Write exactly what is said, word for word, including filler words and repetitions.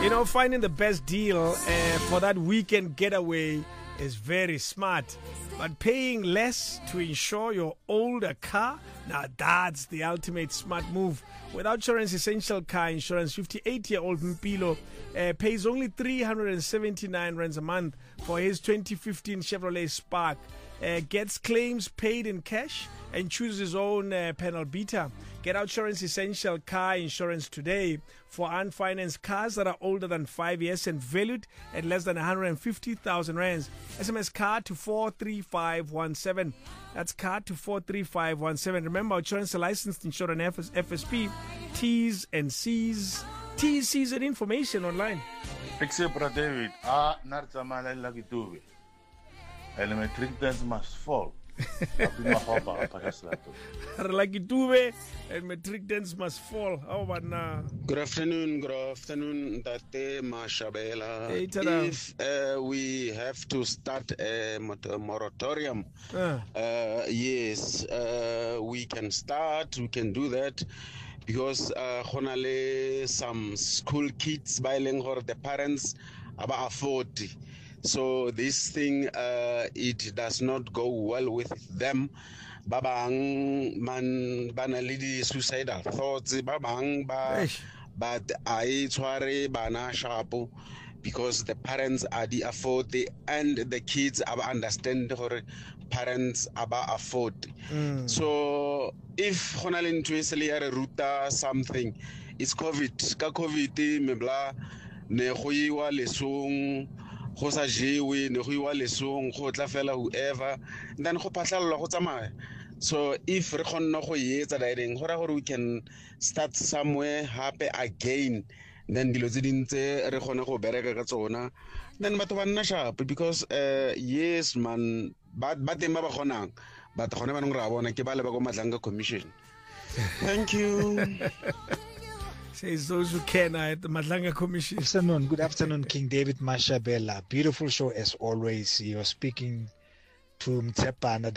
You know, finding the best deal uh, for that weekend getaway is very smart. But paying less to insure your older car, now that's the ultimate smart move. With Outsurance Essential Car Insurance, fifty-eight-year-old Mpilo uh, pays only three hundred seventy-nine rands a month for his twenty fifteen Chevrolet Spark. Uh, gets claims paid in cash and chooses his own uh, panel beater. Get Outsurance Essential Car Insurance today for unfinanced cars that are older than five years and valued at less than one hundred fifty thousand rands. S M S car to four three five one seven. That's car to four three five one seven. Remember, Outsurance a licensed insurer F S P. T's and C's. T's, C's and information online. Except David, ah, Nartamala Lagitubi. Elementary dance must fall. Lagitubi and metric dance must fall. How about now? Good afternoon, good afternoon, Tate Mashabela. Hey, if uh, we have to start a moratorium, uh. Uh, yes, uh, we can start, we can do that. Because uh, some school kids buying or the parents about afford. So this thing, uh, it does not go well with them. Babang man banalidi suicidal thoughts. Babang ba, but I tware bana sharpo because the parents are the afford and the kids are understand or parents about afford. Mm. So if honalin twisely are ruta something, it's COVID. Ka COVID me bla ne khoiwa lesung go sa jewe ne khoiwa lesung go tla fela whoever then go patlalla go tsamaya. So if re khonna go yetsa direng gora gore we can start somewhere happy again, then dilo tse dintse re khona go bereka ka tsona, then batho ba nna sharp because uh, yes man ba ba teng ba ba khonang but gone ba nong ra bona ke ba le ba go Madlanga Commission. Thank you. Says those who can uh, at the Madlanga Commission. Good afternoon, good afternoon, King David Mashabela. Beautiful show as always. You're speaking to Mtsepana.